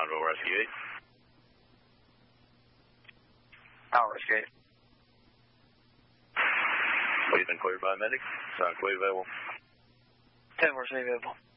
Pineville Rescue 8. Power Rescue 8. We've been cleared by medic. Quite available. 10 more available.